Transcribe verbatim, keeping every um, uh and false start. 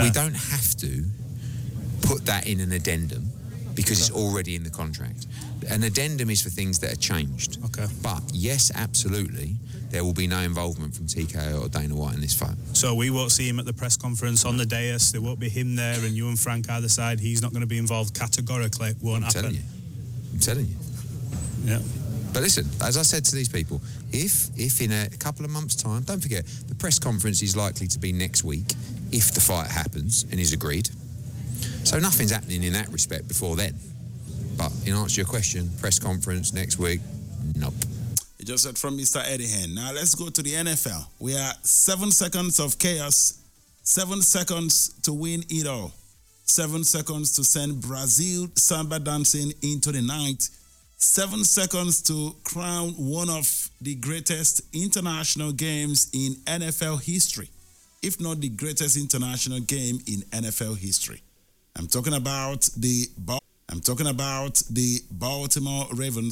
we don't have to put that in an addendum because it's already in the contract. An addendum is for things that are changed. Okay. But yes, absolutely, there will be no involvement from T K O or Dana White in this fight. So we won't see him at the press conference on the dais. There won't be him there, and you and Frank either side. He's not going to be involved categorically. Won't I'm happen. telling you. I'm telling you. Yeah. But listen, as I said to these people, if if in a couple of months' time, don't forget, the press conference is likely to be next week if the fight happens and is agreed. So nothing's happening in that respect before then. But in answer to your question, press conference next week, nope. You just heard from Mister Eddie Hearn. Now let's go to the N F L. We are seven seconds of chaos, seven seconds to win it all, seven seconds to send Brazil samba dancing into the night, seven seconds to crown one of the greatest international games in N F L history, if not the greatest international game in N F L history. I'm talking about the I'm talking about the Baltimore Ravens